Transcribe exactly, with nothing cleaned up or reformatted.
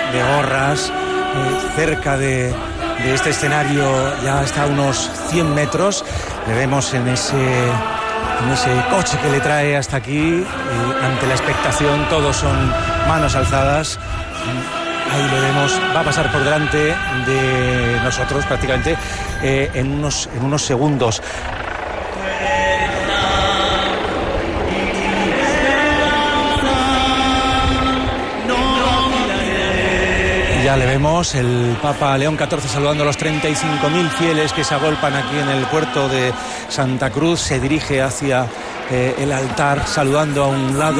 de gorras, eh, cerca de, de este escenario, ya está a unos cien metros. Le vemos en ese, en ese coche que le trae hasta aquí, y ante la expectación todos son manos alzadas. Ahí le vemos, va a pasar por delante de nosotros prácticamente eh, en, unos, en unos segundos. Ya le vemos el Papa León catorce saludando a los treinta y cinco mil fieles que se agolpan aquí en el puerto de Santa Cruz. Se dirige hacia eh, el altar saludando a un lado